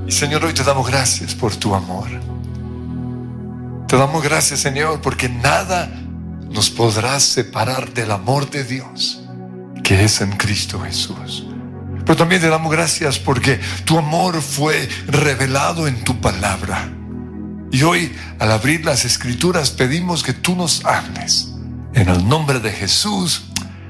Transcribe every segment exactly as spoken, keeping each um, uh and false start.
Y Señor, hoy te damos gracias por tu amor. Te damos gracias, Señor, porque nada nos podrá separar del amor de Dios que es en Cristo Jesús. Pero también te damos gracias porque tu amor fue revelado en tu palabra. Y hoy, al abrir las Escrituras, pedimos que tú nos hables. En el nombre de Jesús.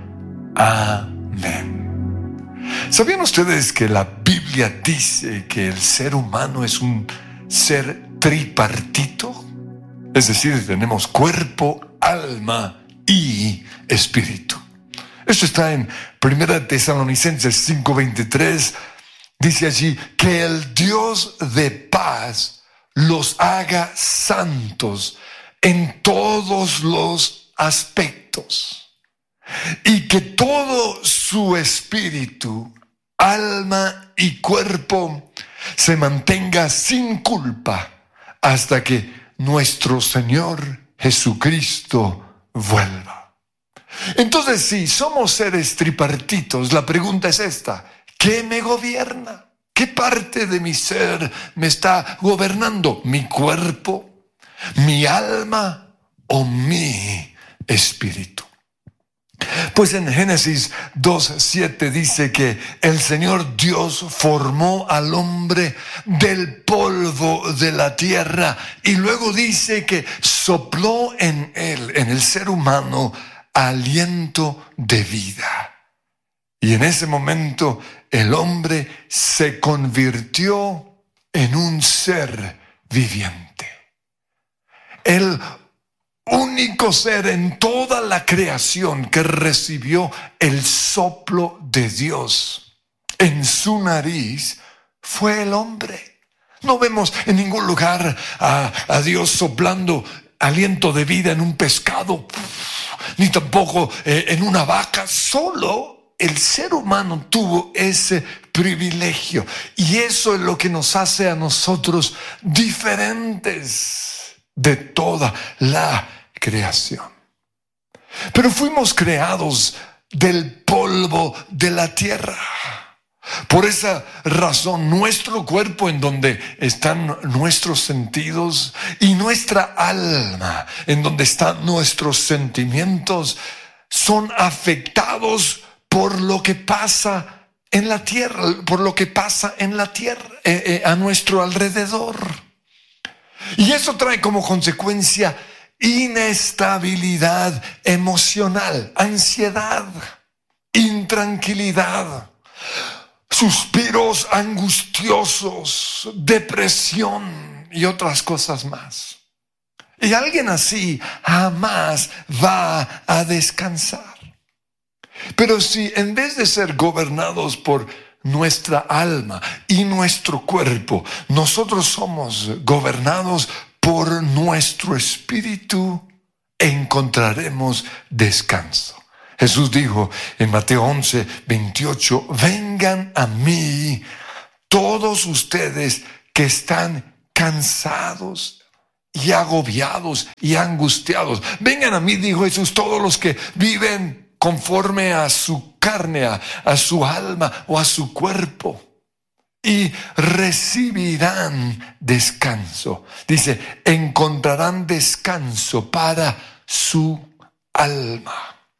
Amén. ¿Sabían ustedes que la Biblia dice que el ser humano es un ser tripartito? Es decir, tenemos cuerpo, alma y espíritu. Esto está en Primera Tesalonicenses cinco veintitrés. Dice allí que el Dios de paz los haga santos en todos los aspectos, y que todo su espíritu, alma y cuerpo se mantenga sin culpa hasta que nuestro Señor Jesucristo vuelva. Entonces, si somos seres tripartitos, la pregunta es esta: ¿qué me gobierna? ¿Qué parte de mi ser me está gobernando? ¿Mi cuerpo, mi alma o mi espíritu? Pues en Génesis dos siete dice que el Señor Dios formó al hombre del polvo de la tierra y luego dice que sopló en él, en el ser humano, aliento de vida. Y en ese momento el hombre se convirtió en un ser viviente. El único ser en toda la creación que recibió el soplo de Dios en su nariz fue el hombre. No vemos en ningún lugar a, a Dios soplando aliento de vida en un pescado, ni tampoco eh, en una vaca. Solo el ser humano tuvo ese privilegio, y eso es lo que nos hace a nosotros diferentes de toda la creación. Pero fuimos creados del polvo de la tierra. Por esa razón, nuestro cuerpo, en donde están nuestros sentidos, y nuestra alma, en donde están nuestros sentimientos, son afectados por lo que pasa en la tierra, por lo que pasa en la tierra, eh, eh, a nuestro alrededor. Y eso trae como consecuencia inestabilidad emocional, ansiedad, intranquilidad, suspiros angustiosos, depresión y otras cosas más. Y alguien así jamás va a descansar. Pero si en vez de ser gobernados por nuestra alma y nuestro cuerpo, nosotros somos gobernados por nuestro espíritu, encontraremos descanso. Jesús dijo en Mateo once veintiocho: vengan a mí todos ustedes que están cansados y agobiados y angustiados. Vengan a mí, dijo Jesús, todos los que viven conforme a su carne, a, a su alma o a su cuerpo, y recibirán descanso. Dice, encontrarán descanso para su alma.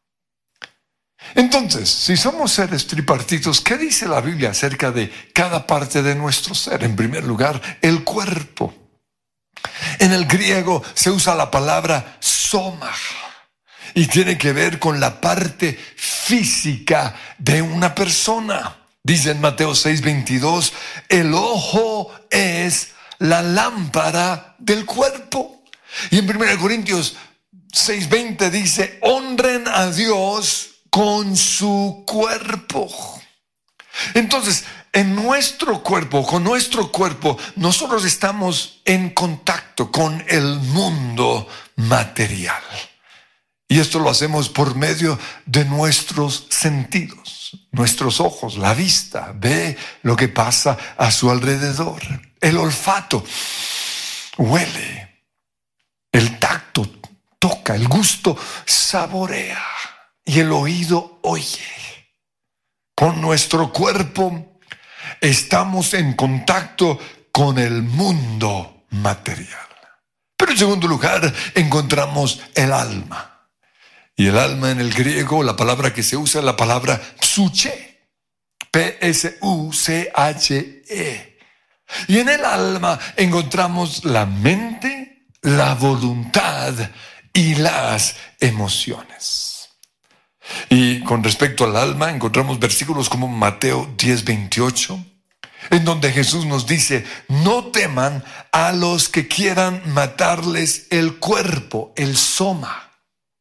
Entonces, si somos seres tripartitos, ¿qué dice la Biblia acerca de cada parte de nuestro ser? En primer lugar, el cuerpo. En el griego se usa la palabra soma, y tiene que ver con la parte física de una persona. Dice en Mateo seis veintidós, el ojo es la lámpara del cuerpo. Y en primera Corintios seis veinte dice, honren a Dios con su cuerpo. Entonces, en nuestro cuerpo, con nuestro cuerpo, nosotros estamos en contacto con el mundo material. Y esto lo hacemos por medio de nuestros sentidos, nuestros ojos, la vista, ve lo que pasa a su alrededor. El olfato huele, el tacto toca, el gusto saborea y el oído oye. Con nuestro cuerpo estamos en contacto con con el mundo material. Pero en segundo lugar encontramos el alma. Y el alma en el griego, la palabra que se usa es la palabra psuche. P S U C H E. Y en el alma encontramos la mente, la voluntad y las emociones. Y con respecto al alma encontramos versículos como Mateo diez veintiocho, en donde Jesús nos dice: no teman a los que quieran matarles el cuerpo, el soma,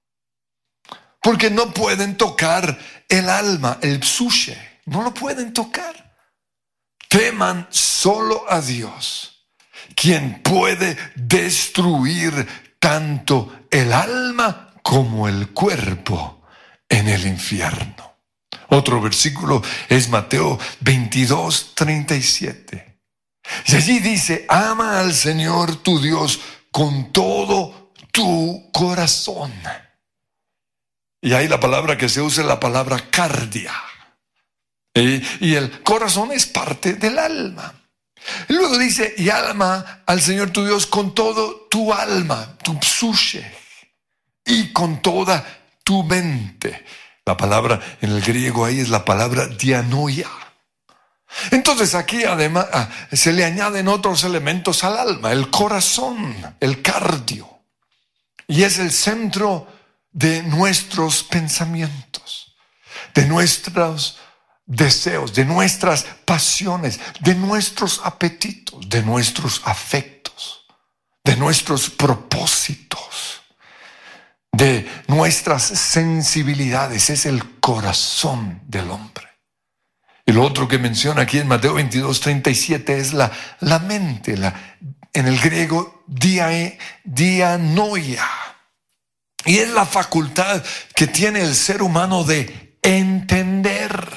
porque no pueden tocar el alma, el psuche, no lo pueden tocar. Teman solo a Dios, quien puede destruir tanto el alma como el cuerpo en el infierno. Otro versículo es Mateo veintidós treinta y siete. Y allí dice: ama al Señor tu Dios con todo tu corazón. Y ahí la palabra que se usa es la palabra cardia. Y, y el corazón es parte del alma. Y luego dice: y ama al Señor tu Dios con todo tu alma, tu psuche, y con toda tu mente. La palabra en el griego ahí es la palabra dianoia. Entonces aquí además se le añaden otros elementos al alma: el corazón, el cardio. Y es el centro de nuestros pensamientos, de nuestros deseos, de nuestras pasiones, de nuestros apetitos, de nuestros afectos, de nuestros propósitos, de nuestras sensibilidades. Es el corazón del hombre. Y lo otro que menciona aquí en Mateo veintidós treinta y siete es la, la mente, la, en el griego dia, dianoia. Y es la facultad que tiene el ser humano de entender,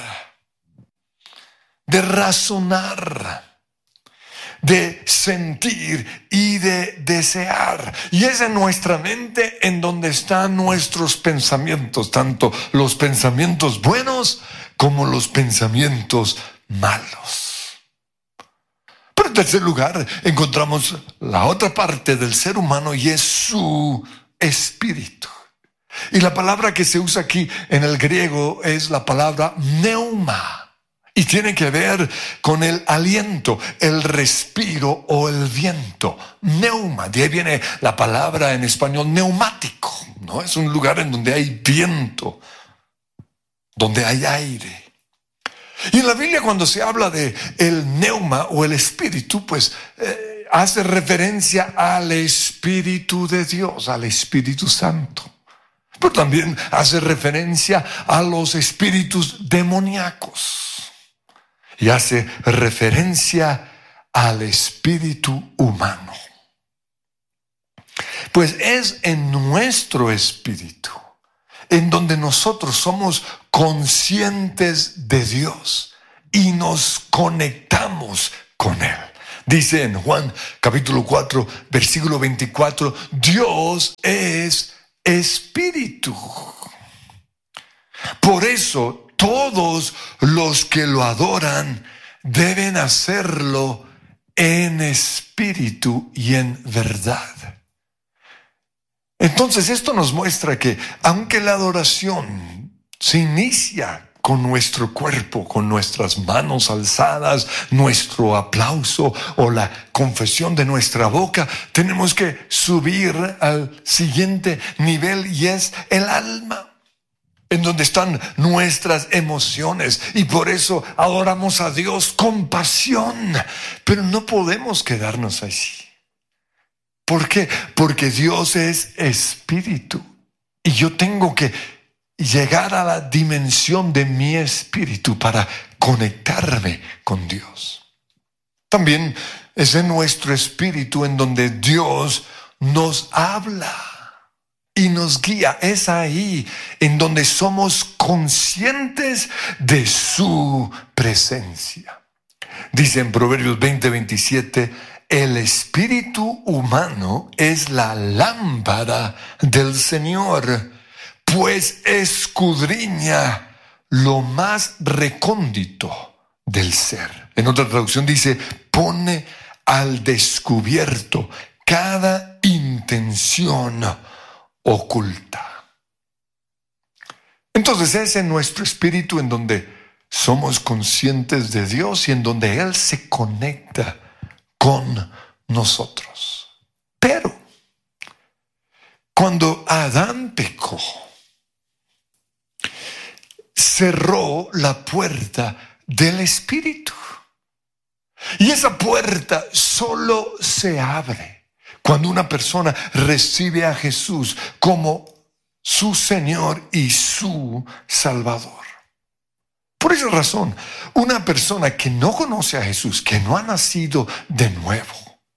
de razonar, de sentir y de desear. Y es en nuestra mente en donde están nuestros pensamientos, tanto los pensamientos buenos como los pensamientos malos. Pero en tercer lugar encontramos la otra parte del ser humano, y es su espíritu. Y la palabra que se usa aquí en el griego es la palabra pneuma, y tiene que ver con el aliento, el respiro o el viento. Pneuma, de ahí viene la palabra en español neumático, ¿no? Es un lugar en donde hay viento, donde hay aire. Y en la Biblia, cuando se habla de el pneuma o el espíritu, pues eh, hace referencia al Espíritu de Dios, al Espíritu Santo. Pero también hace referencia a los espíritus demoníacos. Y hace referencia al espíritu humano. Pues es en nuestro espíritu en donde nosotros somos conscientes de Dios y nos conectamos con Él. Dice en Juan capítulo cuatro, versículo veinticuatro, Dios es espíritu. Por eso todos los que lo adoran deben hacerlo en espíritu y en verdad. Entonces esto nos muestra que aunque la adoración se inicia con nuestro cuerpo, con nuestras manos alzadas, nuestro aplauso o la confesión de nuestra boca, tenemos que subir al siguiente nivel, y es el alma, en donde están nuestras emociones. Y por eso adoramos a Dios con pasión, pero no podemos quedarnos así. ¿Por qué? Porque Dios es espíritu, y yo tengo que llegar a la dimensión de mi espíritu para conectarme con Dios. También es en nuestro espíritu en donde Dios nos habla y nos guía. Es ahí en donde somos conscientes de su presencia. Dice en Proverbios veinte veintisiete, el espíritu humano es la lámpara del Señor, pues escudriña lo más recóndito del ser. En otra traducción dice, pone al descubierto cada intención oculta. Entonces es en nuestro espíritu en donde somos conscientes de Dios y en donde Él se conecta con nosotros. Pero cuando Adán pecó, cerró la puerta del espíritu. Y esa puerta solo se abre cuando una persona recibe a Jesús como su Señor y su Salvador. Por esa razón, una persona que no conoce a Jesús, que no ha nacido de nuevo,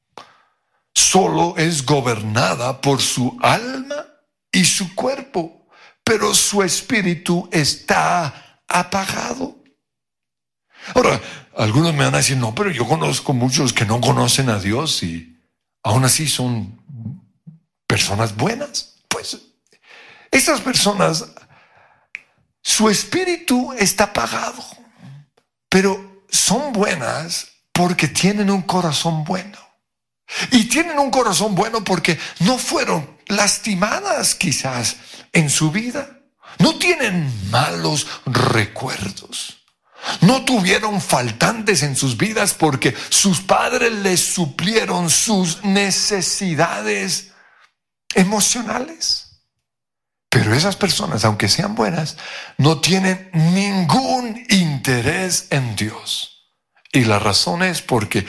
solo es gobernada por su alma y su cuerpo, pero su espíritu está apagado. Ahora, algunos me van a decir, no, pero yo conozco muchos que no conocen a Dios y aún así son personas buenas. Pues esas personas, su espíritu está apagado, pero son buenas porque tienen un corazón bueno. Y tienen un corazón bueno porque no fueron lastimadas quizás en su vida. No tienen malos recuerdos. No tuvieron faltantes en sus vidas porque sus padres les suplieron sus necesidades emocionales. Pero esas personas, aunque sean buenas, no tienen ningún interés en Dios. Y la razón es porque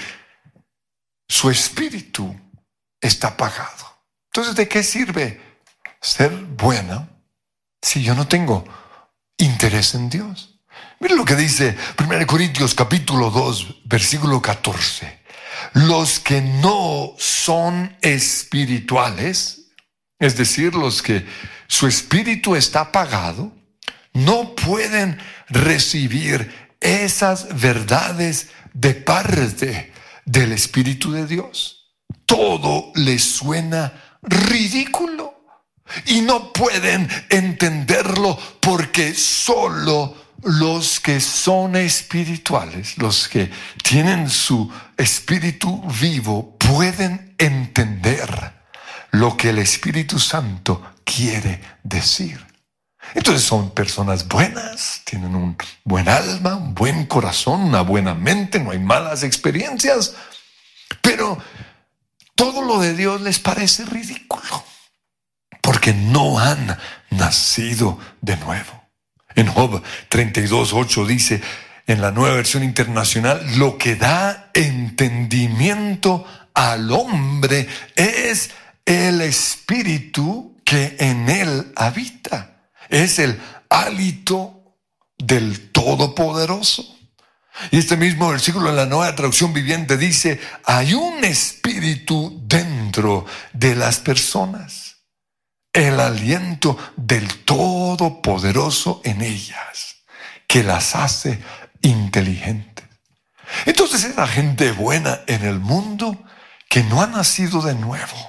su espíritu está apagado. Entonces, ¿de qué sirve ser buena si yo no tengo interés en Dios? Miren lo que dice primera Corintios capítulo dos, versículo catorce. Los que no son espirituales, es decir, los que su espíritu está apagado, no pueden recibir esas verdades de parte del Espíritu de Dios. Todo les suena ridículo y no pueden entenderlo porque solo los que son espirituales, los que tienen su espíritu vivo, pueden entender lo que el Espíritu Santo quiere decir. Entonces son personas buenas, tienen un buen alma, un buen corazón, una buena mente, no hay malas experiencias, pero todo lo de Dios les parece ridículo porque no han nacido de nuevo. En Job treinta y dos, ocho dice, en la Nueva Versión Internacional, lo que da entendimiento al hombre es el espíritu que en él habita. Es el hálito del Todopoderoso. Y este mismo versículo en la Nueva Traducción Viviente dice, hay un espíritu dentro de las personas, el aliento del Todopoderoso en ellas, que las hace inteligentes. Entonces es la gente buena en el mundo que no ha nacido de nuevo.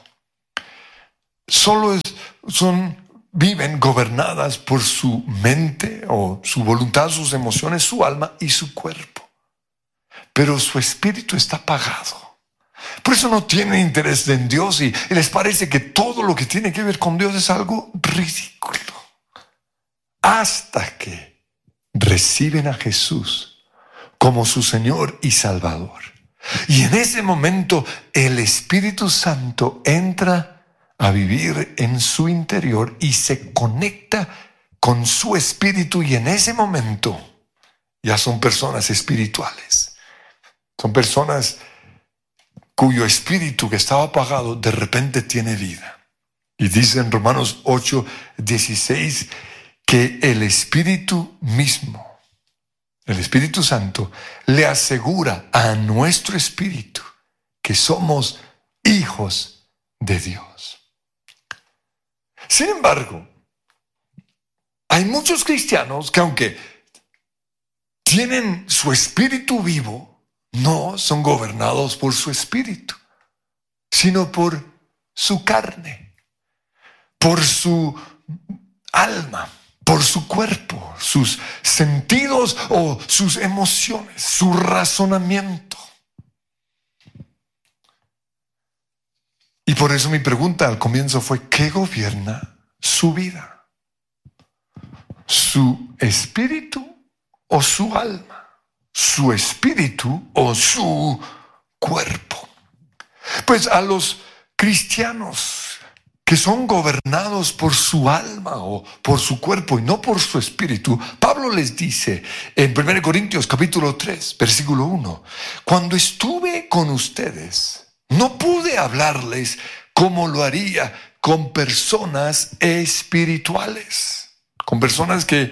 Solo es, son, viven gobernadas por su mente o su voluntad, sus emociones, su alma y su cuerpo. Pero su espíritu está apagado. Por eso no tienen interés en Dios y, y les parece que todo lo que tiene que ver con Dios es algo ridículo. Hasta que reciben a Jesús como su Señor y Salvador. Y en ese momento el Espíritu Santo entra a vivir en su interior y se conecta con su espíritu, y en ese momento ya son personas espirituales. Son personas cuyo espíritu que estaba apagado de repente tiene vida. Y dice en Romanos ocho, dieciséis que el Espíritu mismo, el Espíritu Santo, le asegura a nuestro espíritu que somos hijos de Dios. Sin embargo, hay muchos cristianos que aunque tienen su espíritu vivo, no son gobernados por su espíritu, sino por su carne, por su alma, por su cuerpo, sus sentidos o sus emociones, su razonamiento. Y por eso mi pregunta al comienzo fue, ¿qué gobierna su vida? ¿Su espíritu o su alma? ¿Su espíritu o su cuerpo? Pues a los cristianos que son gobernados por su alma o por su cuerpo y no por su espíritu, Pablo les dice en primera Corintios capítulo tres, versículo uno, cuando estuve con ustedes, no pude hablarles como lo haría con personas espirituales, con personas que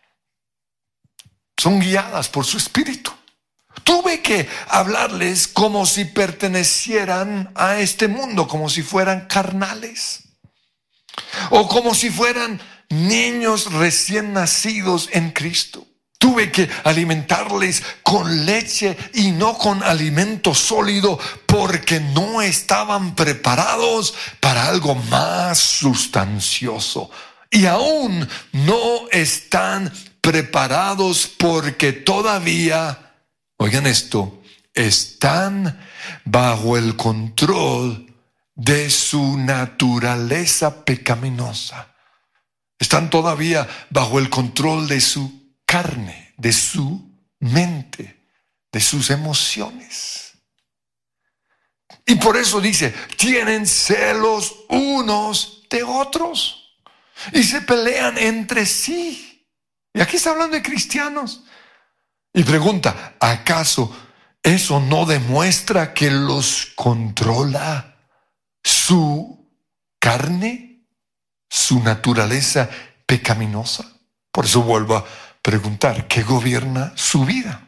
son guiadas por su espíritu. Tuve que hablarles como si pertenecieran a este mundo, como si fueran carnales, o como si fueran niños recién nacidos en Cristo. Tuve que alimentarles con leche y no con alimento sólido, porque no estaban preparados para algo más sustancioso. Y aún no están preparados porque todavía, oigan esto, están bajo el control de su naturaleza pecaminosa. Están todavía bajo el control de su carne, de su mente, de sus emociones. Y por eso dice, tienen celos unos de otros y se pelean entre sí. Y aquí está hablando de cristianos. Y pregunta, ¿acaso eso no demuestra que los controla su carne, su naturaleza pecaminosa? Por eso vuelvo a preguntar, ¿qué gobierna su vida?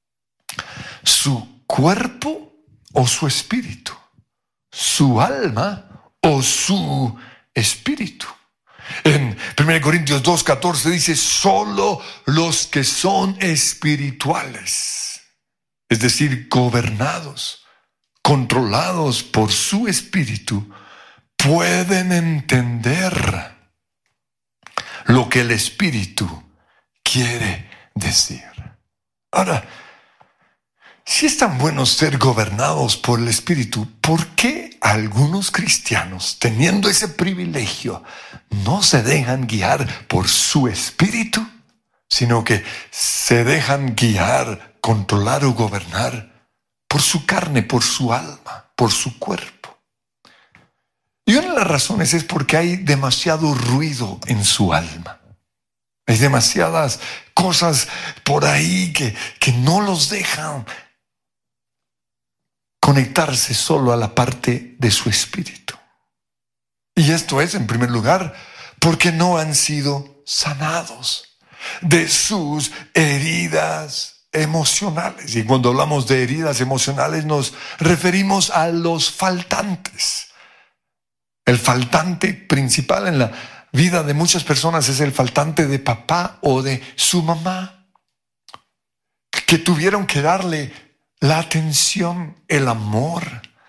¿Su cuerpo o su espíritu? ¿Su alma o su espíritu? En primera Corintios dos catorce dice, solo los que son espirituales, es decir, gobernados, controlados por su espíritu, pueden entender lo que el espíritu quiere decir. Ahora, si es tan bueno ser gobernados por el espíritu, ¿por qué algunos cristianos, teniendo ese privilegio, no se dejan guiar por su espíritu, sino que se dejan guiar, controlar o gobernar por su carne, por su alma, por su cuerpo? Y una de las razones es porque hay demasiado ruido en su alma. Hay demasiadas cosas por ahí que, que no los dejan conectarse solo a la parte de su espíritu. Y esto es, en primer lugar, porque no han sido sanados de sus heridas emocionales. Y cuando hablamos de heridas emocionales nos referimos a los faltantes. El faltante principal en la vida de muchas personas es el faltante de papá o de su mamá, que tuvieron que darle la atención, el amor,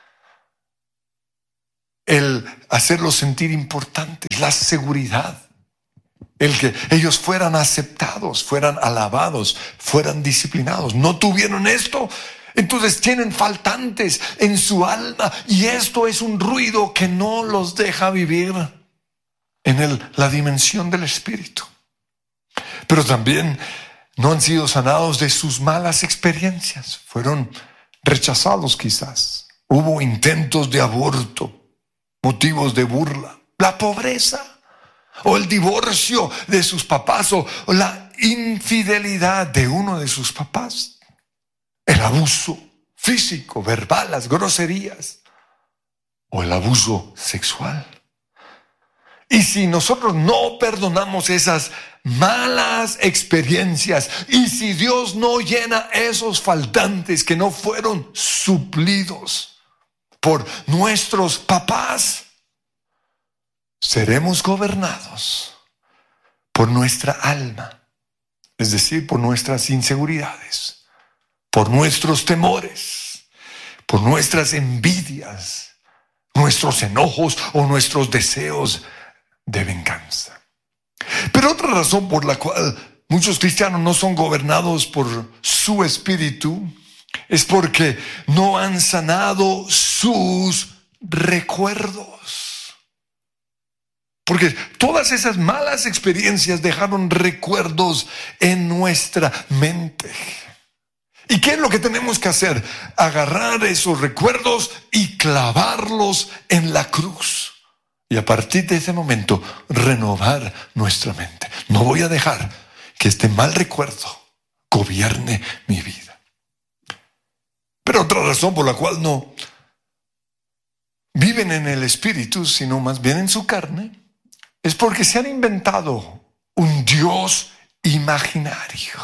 el hacerlos sentir importantes, la seguridad, el que ellos fueran aceptados, fueran alabados, fueran disciplinados. No tuvieron esto, entonces tienen faltantes en su alma y esto es un ruido que no los deja vivir en el, la dimensión del espíritu. Pero también no han sido sanados de sus malas experiencias. Fueron rechazados quizás. Hubo intentos de aborto, motivos de burla, la pobreza o el divorcio de sus papás o la infidelidad de uno de sus papás. El abuso físico, verbal, las groserías o el abuso sexual. Y si nosotros no perdonamos esas malas experiencias y si Dios no llena esos faltantes que no fueron suplidos por nuestros papás, seremos gobernados por nuestra alma, es decir, por nuestras inseguridades, por nuestros temores, por nuestras envidias, nuestros enojos o nuestros deseos de venganza. Pero otra razón por la cual muchos cristianos no son gobernados por su espíritu es porque no han sanado sus recuerdos. Porque todas esas malas experiencias dejaron recuerdos en nuestra mente. ¿Y qué es lo que tenemos que hacer? Agarrar esos recuerdos y clavarlos en la cruz. Y a partir de ese momento, renovar nuestra mente. No voy a dejar que este mal recuerdo gobierne mi vida. Pero otra razón por la cual no viven en el espíritu, sino más bien en su carne, es porque se han inventado un Dios imaginario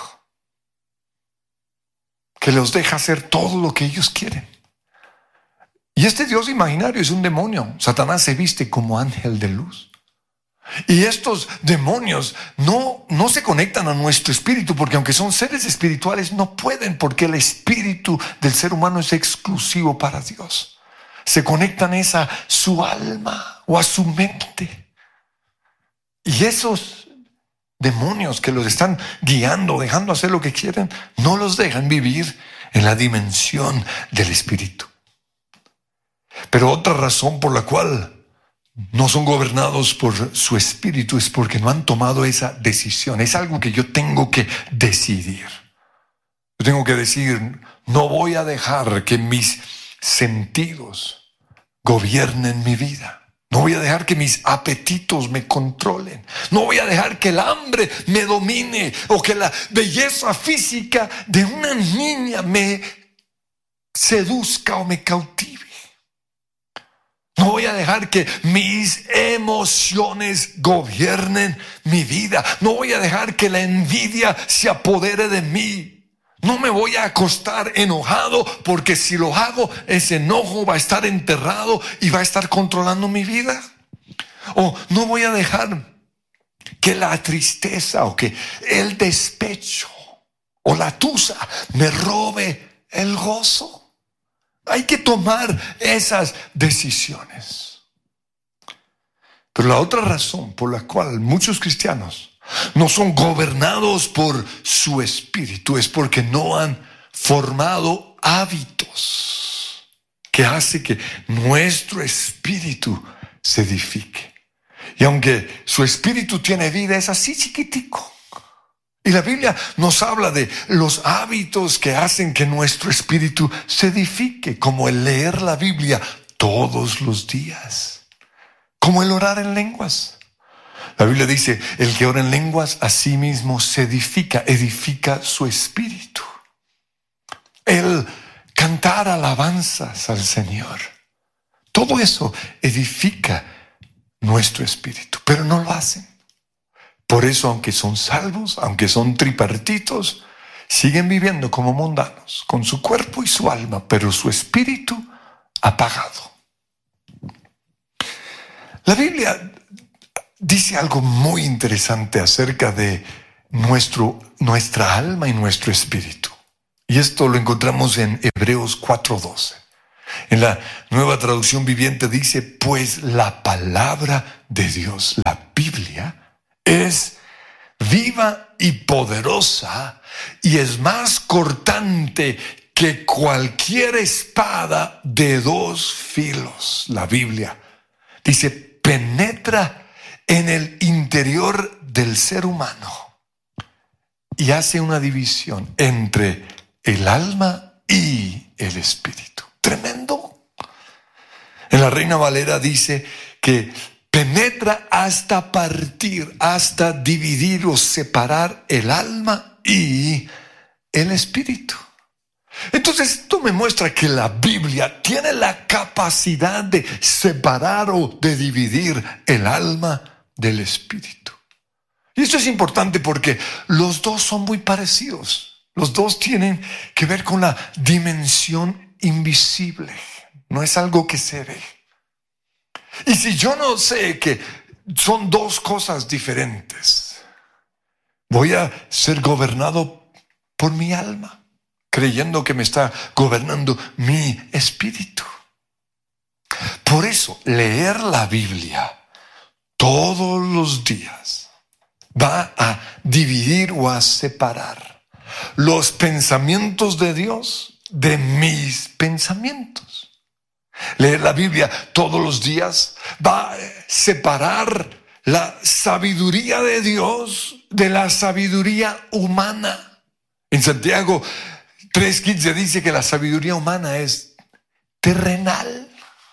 que los deja hacer todo lo que ellos quieren. Y este Dios imaginario es un demonio. Satanás se viste como ángel de luz. Y estos demonios no, no se conectan a nuestro espíritu, porque aunque son seres espirituales, no pueden, porque el espíritu del ser humano es exclusivo para Dios. Se conectan es a su alma o a su mente. Y esos demonios que los están guiando, dejando hacer lo que quieren, no los dejan vivir en la dimensión del espíritu. Pero otra razón por la cual no son gobernados por su espíritu es porque no han tomado esa decisión. Es algo que yo tengo que decidir. Yo tengo que decir, no voy a dejar que mis sentidos gobiernen mi vida. No voy a dejar que mis apetitos me controlen. No voy a dejar que el hambre me domine o que la belleza física de una niña me seduzca o me cautive. No voy a dejar que mis emociones gobiernen mi vida. No voy a dejar que la envidia se apodere de mí. No me voy a acostar enojado, porque si lo hago, ese enojo va a estar enterrado y va a estar controlando mi vida. O no voy a dejar que la tristeza o que el despecho o la tusa me robe el gozo. Hay que tomar esas decisiones. Pero la otra razón por la cual muchos cristianos no son gobernados por su espíritu es porque no han formado hábitos que hace que nuestro espíritu se edifique. Y aunque su espíritu tiene vida, es así chiquitico. Y la Biblia nos habla de los hábitos que hacen que nuestro espíritu se edifique, como el leer la Biblia todos los días, como el orar en lenguas. La Biblia dice, el que ora en lenguas a sí mismo se edifica, edifica su espíritu. El cantar alabanzas al Señor, todo eso edifica nuestro espíritu, pero no lo hacen. Por eso, aunque son salvos, aunque son tripartitos, siguen viviendo como mundanos, con su cuerpo y su alma, pero su espíritu apagado. La Biblia dice algo muy interesante acerca de nuestro, nuestra alma y nuestro espíritu. Y esto lo encontramos en Hebreos cuatro doce. En la Nueva Traducción Viviente dice, pues la palabra de Dios, la Biblia, es viva y poderosa y es más cortante que cualquier espada de dos filos. La Biblia dice, penetra en el interior del ser humano y hace una división entre el alma y el espíritu. Tremendo. En la Reina Valera dice que penetra hasta partir, hasta dividir o separar el alma y el espíritu. Entonces esto me muestra que la Biblia tiene la capacidad de separar o de dividir el alma del espíritu. Y esto es importante porque los dos son muy parecidos. Los dos tienen que ver con la dimensión invisible. No es algo que se ve. Y si yo no sé que son dos cosas diferentes, voy a ser gobernado por mi alma, creyendo que me está gobernando mi espíritu. Por eso, leer la Biblia todos los días va a dividir o a separar los pensamientos de Dios de mis pensamientos. Leer la Biblia todos los días va a separar la sabiduría de Dios de la sabiduría humana. En Santiago tres quince dice que la sabiduría humana es terrenal.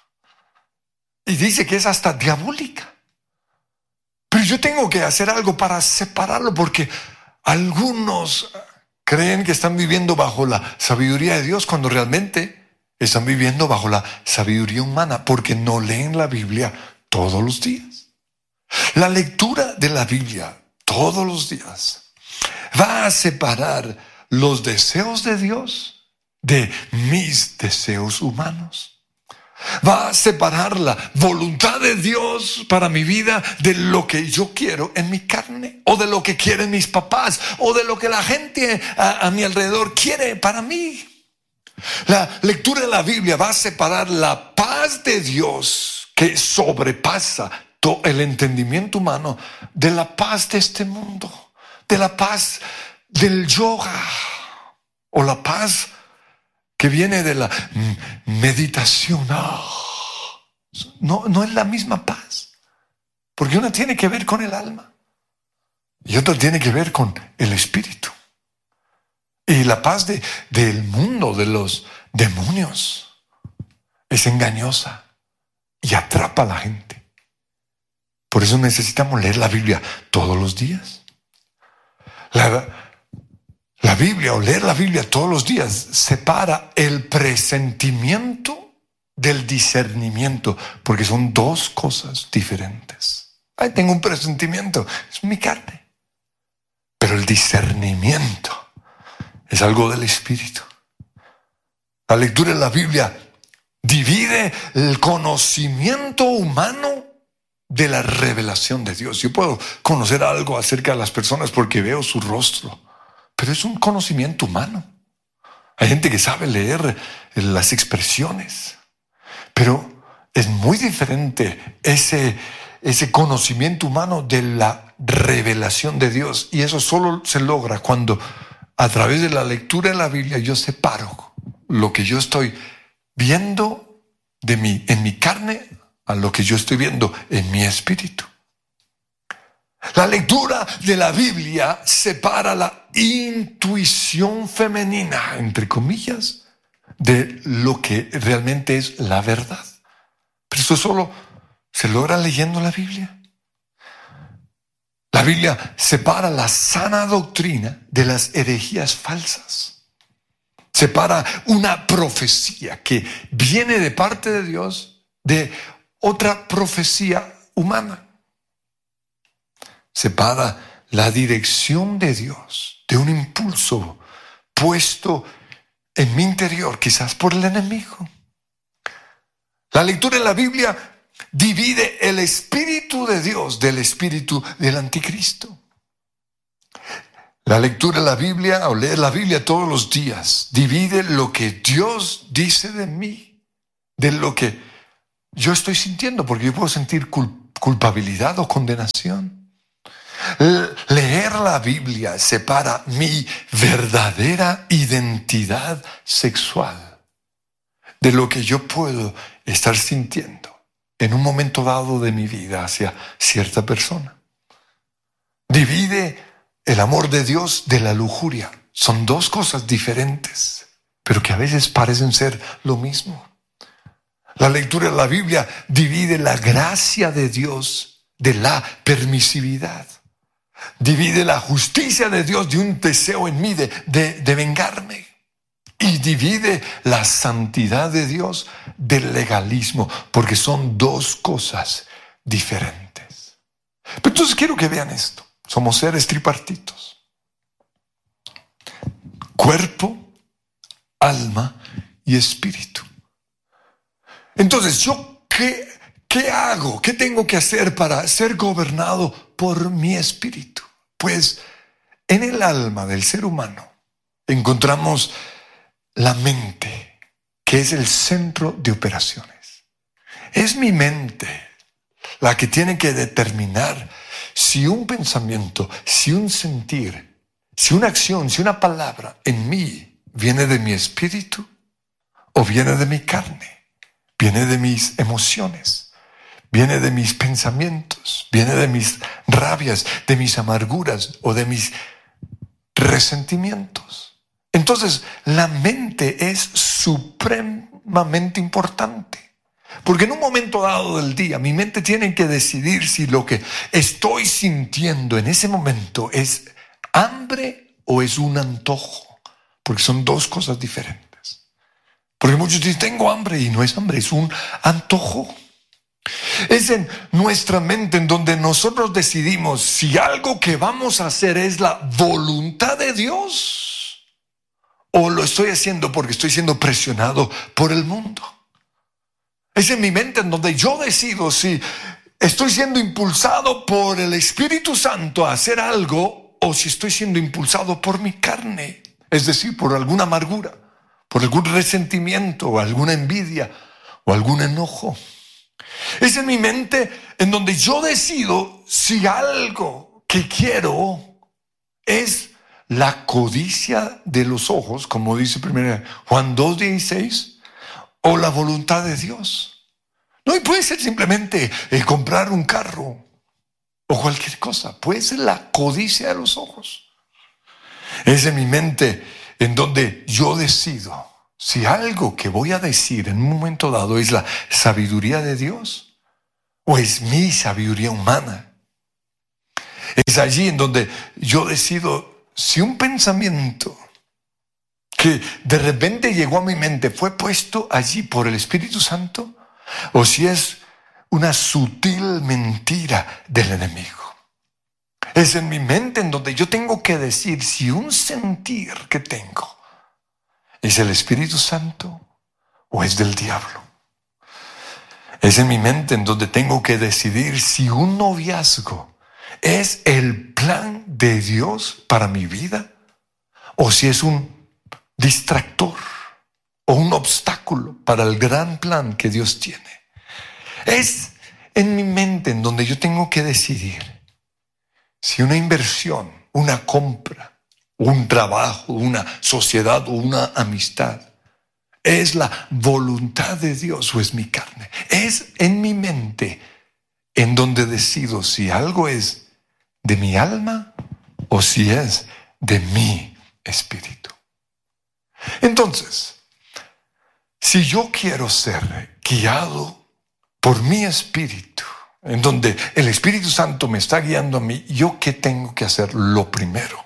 Y dice que es hasta diabólica. Pero yo tengo que hacer algo para separarlo, porque algunos creen que están viviendo bajo la sabiduría de Dios cuando realmente están viviendo bajo la sabiduría humana, porque no leen la Biblia todos los días. La lectura de la Biblia todos los días va a separar los deseos de Dios de mis deseos humanos. Va a separar la voluntad de Dios para mi vida de lo que yo quiero en mi carne, o de lo que quieren mis papás, o de lo que la gente a, a mi alrededor quiere para mí. La lectura de la Biblia va a separar la paz de Dios, que sobrepasa todo el entendimiento humano, de la paz de este mundo, de la paz del yoga, o la paz que viene de la meditación. No, no es la misma paz, porque una tiene que ver con el alma y otra tiene que ver con el espíritu. Y la paz de, del mundo, de los demonios, es engañosa y atrapa a la gente. Por eso necesitamos leer la Biblia todos los días. La, la Biblia, o leer la Biblia todos los días, separa el presentimiento del discernimiento, porque son dos cosas diferentes. Ay, tengo un presentimiento, es mi carne. Pero el discernimiento es algo del espíritu. La lectura de la Biblia divide el conocimiento humano de la revelación de Dios. Yo puedo conocer algo acerca de las personas porque veo su rostro, pero es un conocimiento humano. Hay gente que sabe leer las expresiones, pero es muy diferente ese, ese conocimiento humano de la revelación de Dios. Y eso solo se logra cuando, a través de la lectura de la Biblia, yo separo lo que yo estoy viendo de mí, en mi carne, a lo que yo estoy viendo en mi espíritu. La lectura de la Biblia separa la intuición femenina, entre comillas, de lo que realmente es la verdad. Pero esto solo se logra leyendo la Biblia. La Biblia separa la sana doctrina de las herejías falsas. Separa una profecía que viene de parte de Dios de otra profecía humana. Separa la dirección de Dios de un impulso puesto en mi interior, quizás por el enemigo. La lectura de la Biblia divide el espíritu de Dios del espíritu del anticristo. La lectura de la Biblia, o leer la Biblia todos los días, divide lo que Dios dice de mí, de lo que yo estoy sintiendo, porque yo puedo sentir cul- culpabilidad o condenación. Leer la Biblia separa mi verdadera identidad sexual de lo que yo puedo estar sintiendo en un momento dado de mi vida hacia cierta persona. Divide el amor de Dios de la lujuria. Son dos cosas diferentes, pero que a veces parecen ser lo mismo. La lectura de la Biblia divide la gracia de Dios de la permisividad. Divide la justicia de Dios de un deseo en mí de, de, de vengarme. Y divide la santidad de Dios del legalismo, porque son dos cosas diferentes. Pero entonces quiero que vean esto. Somos seres tripartitos: cuerpo, alma y espíritu. Entonces, ¿yo qué, qué hago? ¿Qué tengo que hacer para ser gobernado por mi espíritu? Pues en el alma del ser humano encontramos la mente, que es el centro de operaciones. Es mi mente la que tiene que determinar si un pensamiento, si un sentir, si una acción, si una palabra en mí viene de mi espíritu o viene de mi carne, viene de mis emociones, viene de mis pensamientos, viene de mis rabias, de mis amarguras o de mis resentimientos. Entonces, la mente es supremamente importante. Porque en un momento dado del día, mi mente tiene que decidir si lo que estoy sintiendo en ese momento es hambre o es un antojo. Porque son dos cosas diferentes. Porque muchos dicen, tengo hambre, y no es hambre, es un antojo. Es en nuestra mente en donde nosotros decidimos si algo que vamos a hacer es la voluntad de Dios o lo estoy haciendo porque estoy siendo presionado por el mundo. Es en mi mente en donde yo decido si estoy siendo impulsado por el Espíritu Santo a hacer algo o si estoy siendo impulsado por mi carne, es decir, por alguna amargura, por algún resentimiento o alguna envidia o algún enojo. Es en mi mente en donde yo decido si algo que quiero es la codicia de los ojos, como dice primero Juan dos dieciséis, o la voluntad de Dios. No, y puede ser simplemente el comprar un carro o cualquier cosa. Puede ser la codicia de los ojos. Es en mi mente en donde yo decido si algo que voy a decir en un momento dado es la sabiduría de Dios o es mi sabiduría humana. Es allí en donde yo decido si un pensamiento que de repente llegó a mi mente fue puesto allí por el Espíritu Santo o si es una sutil mentira del enemigo. Es en mi mente en donde yo tengo que decir si un sentir que tengo ¿es el Espíritu Santo o es del diablo? Es en mi mente en donde tengo que decidir si un noviazgo es el plan de Dios para mi vida o si es un distractor o un obstáculo para el gran plan que Dios tiene. Es en mi mente en donde yo tengo que decidir si una inversión, una compra, un trabajo, una sociedad o una amistad es la voluntad de Dios o es mi carne. Es en mi mente en donde decido si algo es de mi alma o si es de mi espíritu. Entonces, si yo quiero ser guiado por mi espíritu, en donde el Espíritu Santo me está guiando a mí, ¿yo qué tengo que hacer? Lo primero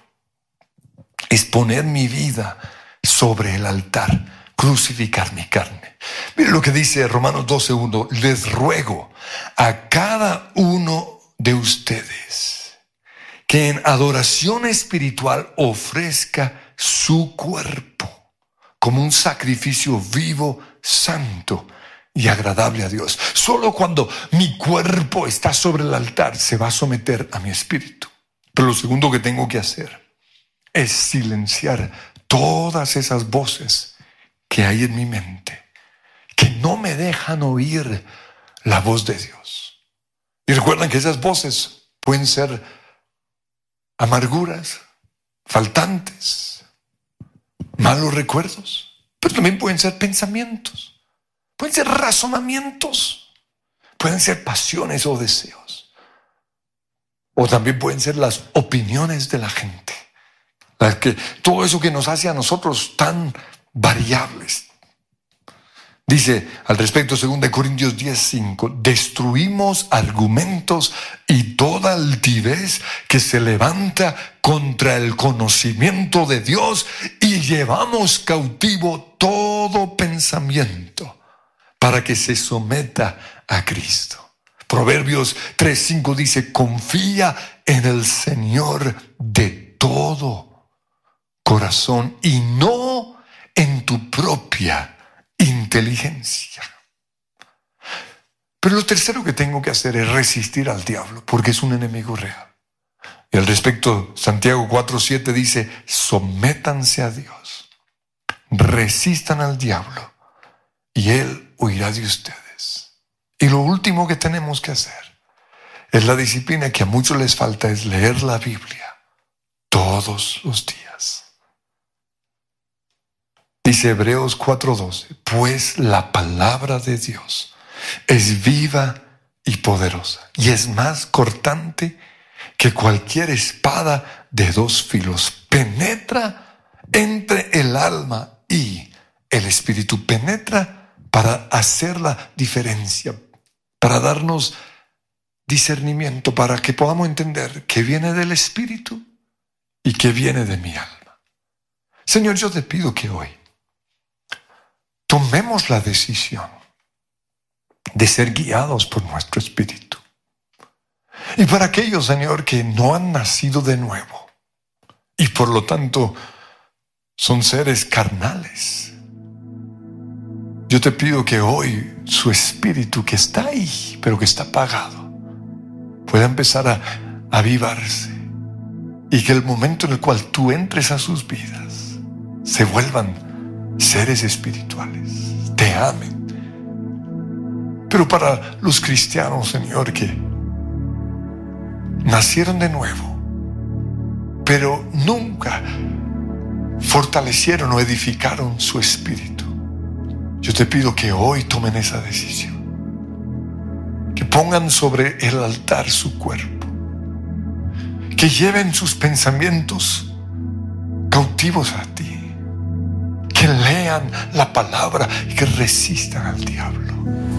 es poner mi vida sobre el altar, crucificar mi carne. Mire lo que dice Romanos doce uno, les ruego a cada uno de ustedes que en adoración espiritual ofrezca su cuerpo como un sacrificio vivo, santo y agradable a Dios. Solo cuando mi cuerpo está sobre el altar se va a someter a mi espíritu. Pero lo segundo que tengo que hacer es silenciar todas esas voces que hay en mi mente, que no me dejan oír la voz de Dios. Y recuerden que esas voces pueden ser amarguras, faltantes, malos recuerdos, pero también pueden ser pensamientos, pueden ser razonamientos, pueden ser pasiones o deseos, o también pueden ser las opiniones de la gente, las que, todo eso que nos hace a nosotros tan variables. Dice al respecto segunda Corintios diez cinco, destruimos argumentos y toda altivez que se levanta contra el conocimiento de Dios y llevamos cautivo todo pensamiento para que se someta a Cristo. Proverbios tres cinco dice, confía en el Señor de todo corazón y no en tu propia inteligencia. Pero lo tercero que tengo que hacer es resistir al diablo, porque es un enemigo real. Y al respecto, Santiago cuatro siete dice, sométanse a Dios, resistan al diablo, y él huirá de ustedes. Y lo último que tenemos que hacer es la disciplina que a muchos les falta, es leer la Biblia todos los días. Dice Hebreos cuatro doce, pues la palabra de Dios es viva y poderosa, y es más cortante que cualquier espada de dos filos. Penetra entre el alma y el espíritu. Penetra para hacer la diferencia, para darnos discernimiento, para que podamos entender qué viene del espíritu y qué viene de mi alma. Señor, yo te pido que hoy tomemos la decisión de ser guiados por nuestro espíritu. Y para aquellos, Señor, que no han nacido de nuevo y por lo tanto son seres carnales, yo te pido que hoy su espíritu, que está ahí, pero que está apagado, pueda empezar a avivarse, y que el momento en el cual tú entres a sus vidas se vuelvan seres espirituales, te amen. Pero para los cristianos, Señor, que nacieron de nuevo, pero nunca fortalecieron o edificaron su espíritu, yo te pido que hoy tomen esa decisión, que pongan sobre el altar su cuerpo, que lleven sus pensamientos cautivos a ti, que lean la palabra y que resistan al diablo.